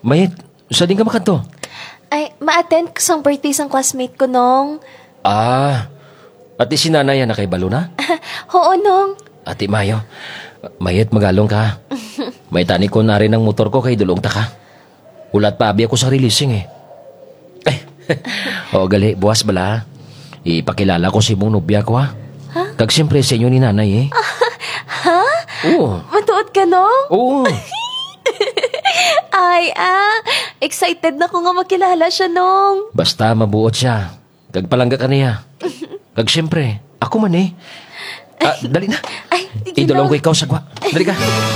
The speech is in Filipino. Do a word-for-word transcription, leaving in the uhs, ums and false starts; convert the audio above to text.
Mayit, sa din ka makanto? Ay, ma-attend ko sang birthday sang classmate ko, Nong. Ah, ati si nanay na kay balo na? Oo, Nong. Ati Mayo, mayit magalong ka. May tani ko na rin ang motor ko kay dulong ta ka. Ulat pa abi ako sa releasing eh. Ay, o gali, buwas bala. Ipakilala ko si mong nobya ko ha. Ha? Kag siyempre sa inyo ni nanay eh. Ha? Oo. Matuot ka, Nong? Oo. Ay, ah. Excited na ko nga makilala siya, Nong. Basta mabuot siya. Kag palangga ka niya. Kag siyempre, ako man eh. Ah, dali na. Ay, sige, Idulong Nong. ko ikaw sagwa. Dali ka.